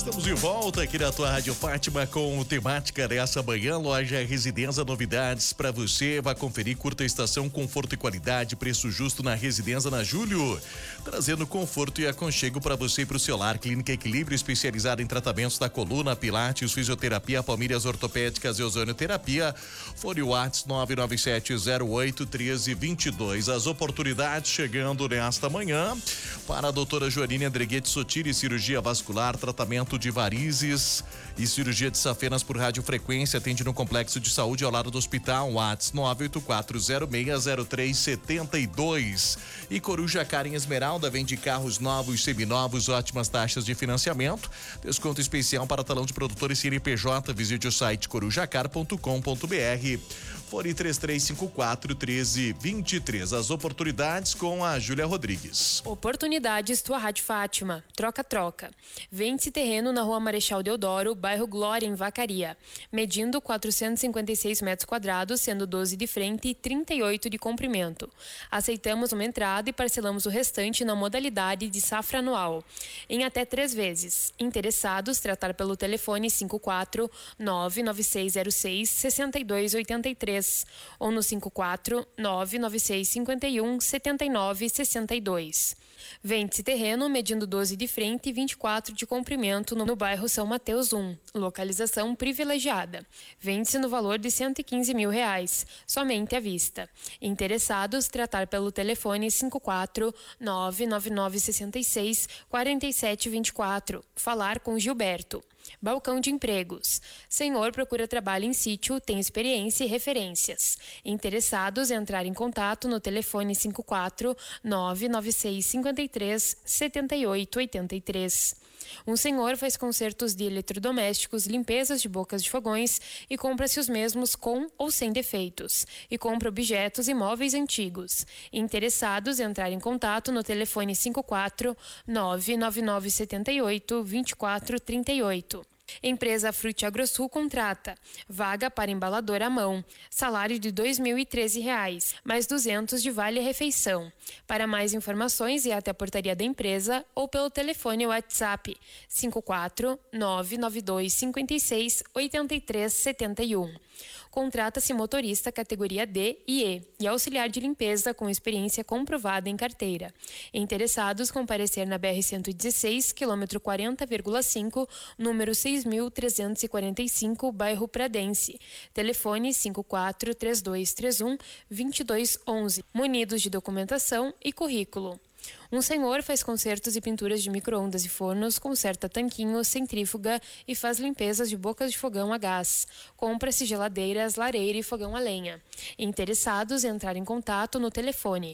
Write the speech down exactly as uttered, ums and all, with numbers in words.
Estamos de volta aqui na tua Rádio Fátima com o temática dessa manhã. Loja Residência, novidades para você. Vai conferir curta estação, conforto e qualidade, preço justo na Residência na Júlio, trazendo conforto e aconchego para você e para o seu lar. Clínica Equilíbrio, especializada em tratamentos da coluna, pilates, fisioterapia, palmilhas ortopédicas e ozonioterapia. Fone Whats nove nove sete zero oito um três dois dois. As oportunidades chegando nesta manhã para a doutora Joanine Andreguete Sotiri, cirurgia vascular, tratamento de varizes e cirurgia de safenas por radiofrequência. Atende no Complexo de Saúde ao lado do hospital. Whats nove oito quatro zero seis zero três sete dois. E Coruja Car em Esmeralda vende carros novos, seminovos, ótimas taxas de financiamento. Desconto especial para talão de produtores C N P J. Visite o site corujacar ponto com ponto br. Fone três três cinco quatro um três dois três. As oportunidades com a Júlia Rodrigues. Oportunidades, tua Rádio Fátima. Troca-troca. Vende-se terreno na Rua Marechal Deodoro, bairro Glória, em Vacaria, medindo quatrocentos e cinquenta e seis metros quadrados, sendo doze de frente e trinta e oito de comprimento. Aceitamos uma entrada e parcelamos o restante na modalidade de safra anual, em até três vezes. Interessados, tratar pelo telefone cinco quatro nove nove seis zero seis seis dois oito três ou no cinco quatro nove nove seis cinco um sete nove seis dois. Vende-se terreno medindo doze de frente e vinte e quatro de comprimento no, no bairro São Mateus um, localização privilegiada. Vende-se no valor de cento e quinze mil reais, somente à vista. Interessados, tratar pelo telefone cinco quatro nove nove nove seis seis quatro sete dois quatro. Falar com Gilberto. Balcão de empregos. Senhor procura trabalho em sítio, tem experiência e referências. Interessados, entrar em contato no telefone cinco quatro nove nove seis cinco três sete oito oito três. Um senhor faz consertos de eletrodomésticos, limpezas de bocas de fogões e compra-se os mesmos com ou sem defeitos. E compra objetos e móveis antigos. Interessados, entrar em contato no telefone cinco quatro nove nove nove sete oito dois quatro três oito. Empresa Frute Agrosul contrata. Vaga para embalador à mão. Salário de dois mil e treze reais, mais duzentos de vale-refeição. Para mais informações, é até a portaria da empresa ou pelo telefone WhatsApp cinco quatro nove nove dois cinco seis oito três sete um. Contrata-se motorista categoria D e E e auxiliar de limpeza com experiência comprovada em carteira. Interessados, comparecer na B R cento e dezesseis, quilômetro quarenta vírgula cinco, número seis mil trezentos e quarenta e cinco, bairro Pradense. Telefone cinco quatro três dois três um dois dois um um. Munidos de documentação e currículo. Um senhor faz consertos e pinturas de micro-ondas e fornos, conserta tanquinho, centrífuga e faz limpezas de bocas de fogão a gás. Compra-se geladeiras, lareira e fogão a lenha. Interessados, entrar em contato no telefone